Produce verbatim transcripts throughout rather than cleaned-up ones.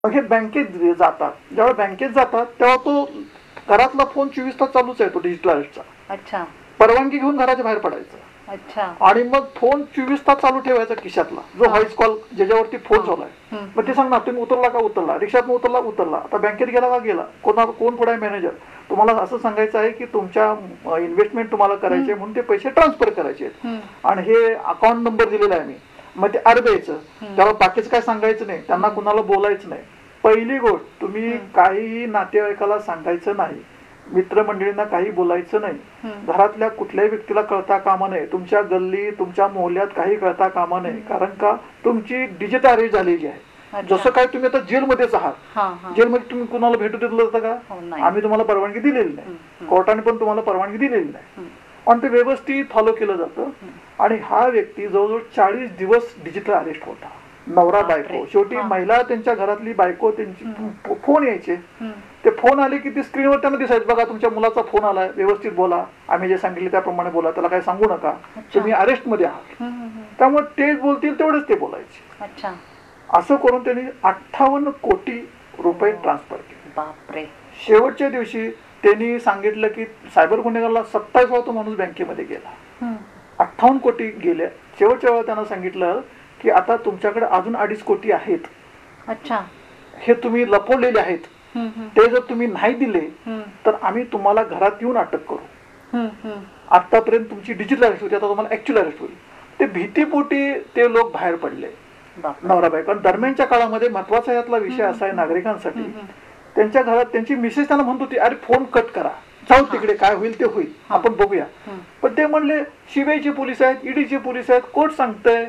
मग हे बँकेत जातात, जेव्हा बँकेत जातात तेव्हा तो घरातला फोन चोवीस तास चालूच आहे, तो डिजिटल अरेस्टचा. अच्छा. परवानगी घेऊन घराच्या बाहेर पडायचं. अच्छा. आणि मग फोन चोवीस तास चालू ठेवायचा खिशातला, जो व्हॉइस कॉल ज्याच्यावरती फोन चालू आहे. मग ते सांगणार तुम्ही उतरला का उतरला, रिक्षात उतरला उतरला, आता बँकेत गेला का गेला, कोणा कोण पुढे मॅनेजर, तुम्हाला असं सांगायचं आहे की तुमच्या इन्व्हेस्टमेंट तुम्हाला करायचे म्हणून ते पैसे ट्रान्सफर करायचे आहेत आणि हे अकाउंट नंबर दिलेला आहे मी. मग ते अर्ध्यायचं, त्याला बाकीच काय सांगायचं नाही, त्यांना कुणाला बोलायचं नाही. पहिली गोष्ट, तुम्ही काहीही नातेवाईकाला सांगायचं नाही, मित्रमंडळींना काही बोलायचं नाही, घरातल्या कुठल्याही व्यक्तीला कळता कामा नये, तुमच्या गल्ली तुमच्या मोहल्ल्यात काही कळता कामा नये. कारण का तुमची डिजिटल अरेस्ट झालेली आहे. जसं काय तुम्ही आता जेलमध्येच आहात, जेलमध्ये तुम्ही कुणाला भेटू देत होतं का? आम्ही तुम्हाला परवानगी दिलेली नाही, कोर्टाने पण तुम्हाला परवानगी दिलेली नाही. आणि ते व्यवस्थित फॉलो केलं जातं. आणि हा व्यक्ती जवळजवळ चाळीस दिवस डिजिटल अरेस्ट होता, नवरा बायको. शेवटी महिला त्यांच्या घरातली बायको त्यांची फोन यायचे, ते फोन आले की ती स्क्रीनवर त्यांना दिसायचं, बघा तुमच्या मुलाचा फोन आलाय, व्यवस्थित बोला, आम्ही जे सांगितले त्याप्रमाणे बोला, त्याला काही सांगू नका, तुम्ही अरेस्ट मध्ये आहात. त्यामुळे तेच बोलतील तेवढेच ते बोलायचे. असं करून त्यांनी अठ्ठावन्न कोटी रुपये ट्रान्सफर केले. बापरे. शेवटच्या दिवशी त्यांनी सांगितलं की सायबर गुन्हेगारला सत्तावीस तो माणूस बँकेमध्ये गेला, अठ्ठावन्न कोटी गेले. शेवटच्या वेळा त्यांना सांगितलं की आता तुमच्याकडे अजून अडीच कोटी आहेत. अच्छा. हे तुम्ही लपवलेले आहेत, ते जर तुम्ही नाही दिले तर आम्ही तुम्हाला घरात येऊन अटक करू. आतापर्यंत तुमची डिजिटल अरेस्ट होती, आता तुम्हाला ऍक्च्युअल अरेस्ट होईल. ते भीतीपोटी ते लोक बाहेर पडले, नवरा बायको. दरम्यानच्या काळामध्ये महत्वाचा यातला विषय असा आहे नागरिकांसाठी, त्यांच्या घरात त्यांची मिसेस त्यांना म्हणत होती अरे फोन कट करा, जाऊ तिकडे, काय होईल ते होईल, आपण बघूया. पण ते म्हणले सीबीआयचे पोलीस आहेत, ईडीचे पोलीस आहेत, कोर्ट सांगतंय,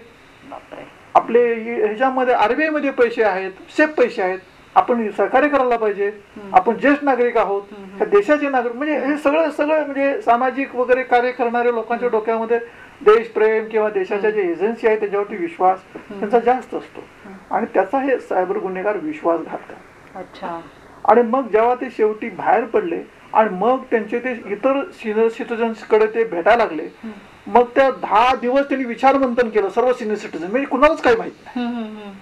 आपले ह्याच्यामध्ये आरबीआय मध्ये पैसे आहेत, सेफ पैसे आहेत, आपण सहकार्य करायला पाहिजे, आपण ज्येष्ठ नागरिक आहोत, देशाचे नागरिक. म्हणजे हे सगळं सगळं म्हणजे सामाजिक वगैरे कार्य करणाऱ्या लोकांच्या डोक्यामध्ये देशप्रेम किंवा देशाच्या जे एजन्सी आहे त्याच्यावरती विश्वास त्यांचा जास्त असतो आणि त्याचा हे सायबर गुन्हेगार विश्वासघात करतात. अच्छा. आणि मग जेव्हा ते शेवटी बाहेर पडले आणि मग त्यांचे ते इतर सिनियर सिटीजन्स कडे ते भेटायला लागले, मग त्या दहा दिवस त्यांनी विचारमंथन केलं सर्व सिनियर सिटीजन, म्हणजे कुणालाच काही माहित नाही.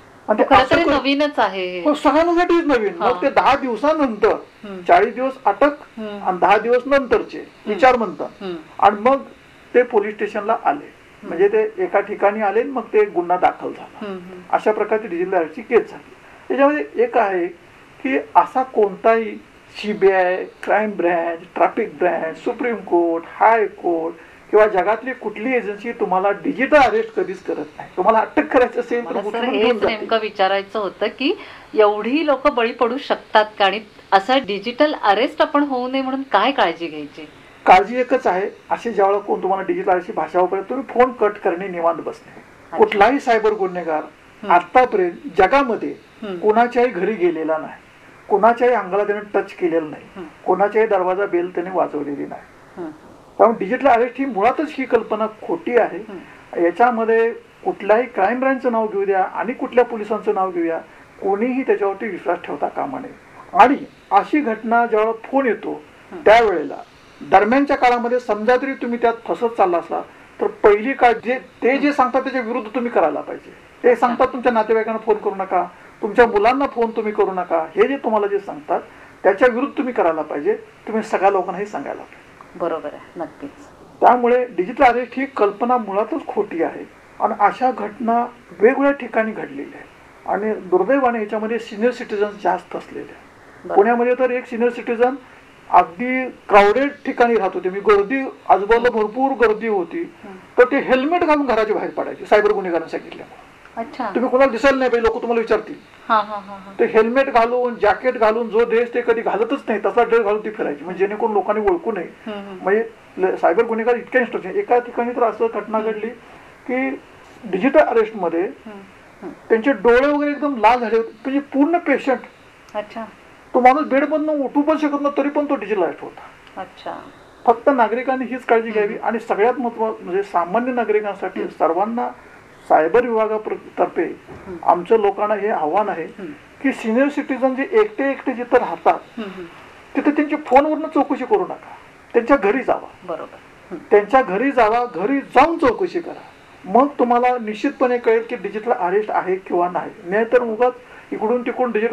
नवीनच आहे, सगळ्यांसाठीच नवीन. मग ते दहा दिवसानंतर चाळीस दिवस अटक आणि दहा दिवस नंतरचे विचारमंथन, आणि मग ते पोलीस स्टेशनला आले. म्हणजे ते एका ठिकाणी आले, मग ते गुन्हा दाखल झाला. अशा प्रकारची डिजिटल अरेस्टची केस झाली. त्याच्यामध्ये एक आहे की असा कोणताही CBI, crime branch, traffic branch, supreme court, high court किंवा जगातली कुठली एजन्सी तुम्हाला डिजिटल अरेस्ट कधीच करत नाही. तुम्हाला अटक करायचं असेल तर नेमकं विचारायचं होतं की एवढी लोक बळी पडू शकतात का, आणि असं डिजिटल अरेस्ट आपण होऊ नये म्हणून काय काळजी घ्यायची? काळजी एकच आहे, असे ज्यावेळेला कोण तुम्हाला डिजिटल अरेस्टची भाषा वापरेल, तुम्ही फोन कट करणे, निवांत बसणे. कुठलाही सायबर गुन्हेगार आतापर्यंत जगामध्ये कोणाच्याही घरी गेलेला नाही, कोणाच्याही अंगाला त्याने टच केलेलं नाही, कोणाच्याही दरवाजा बेल त्याने वाजवलेली नाही. त्यामुळे डिजिटल अरेस्ट ही मुळातच ही कल्पना खोटी आहे. याच्यामध्ये कुठल्याही क्राईम ब्रँचचं नाव घेऊ द्या आणि कुठल्या पोलिसांचं नाव घेऊया, कोणीही त्याच्यावरती विश्वास ठेवता कामा नये. आणि अशी घटना जेव्हा फोन येतो त्यावेळेला दरम्यानच्या काळामध्ये समजा तरी तुम्ही त्यात फसत चालला असला तर पहिली काळ जे ते जे सांगतात त्याच्या विरुद्ध तुम्ही करायला पाहिजे. ते सांगतात तुमच्या नातेवाईकांना फोन करू नका, तुमच्या मुलांना फोन तुम्ही करू नका, हे जे तुम्हाला जे सांगतात त्याच्या विरुद्ध तुम्ही करायला पाहिजे. तुम्ही सगळ्या लोकांना हे सांगायला पाहिजे. बरोबर आहे, नक्कीच. त्यामुळे डिजिटल अरेस्ट ही कल्पना मुळातच खोटी आहे आणि अशा घटना वेगवेगळ्या ठिकाणी घडलेल्या आहेत आणि दुर्दैवाने याच्यामध्ये सिनियर सिटीजन जास्त असलेले आहेत. पुण्यामध्ये तर एक सिनियर सिटीजन अगदी क्राऊडेड ठिकाणी राहत होते, मी गर्दी आजूबाजूला भरपूर गर्दी होती, तर ते हेल्मेट घालून घराच्या बाहेर पडायचे सायबर गुन्हेगारांनी सांगितल्यामुळे. तुम्ही कोणाला दिसायला नाही पाहिजे, लोक तुम्हाला विचारतील. ते हेल्मेट घालून, जॅकेट घालून, जो ड्रेस ते कधी घालतच नाही तसा ड्रेस घालून ती फिरायची, म्हणजे जेणेकरून लोकांनी ओळखू नये. म्हणजे सायबर गुन्हेगार इतक्या इन्स्ट्रक्शन. एका ठिकाणी तर असं घटना घडली की डिजिटल अरेस्ट मध्ये त्यांचे डोळे वगैरे एकदम लाल झाले होते, म्हणजे पूर्ण पेशंट, तो माणूस बेडमधून उठू पण शकत नाही तरी पण तो डिजिटल अरेस्ट होता. अच्छा. फक्त नागरिकांनी हीच काळजी घ्यावी. आणि सगळ्यात महत्त्वाचं म्हणजे सामान्य नागरिकांसाठी सर्वांना सायबर विभागातर्फे आमच्या लोकांना हे आव्हान आहे की सिनियर सिटीजन जे एकटे एकटे जिथं राहतात तिथे त्यांची फोनवरनं चौकशी करू नका, त्यांच्या घरी जावा. बरोबर. त्यांच्या घरी जावा, घरी जाऊन चौकशी करा, मग तुम्हाला निश्चितपणे कळेल की डिजिटल अरेस्ट आहे किंवा नाही. नाहीतर उगाच इकडून तिकडून डिजिटल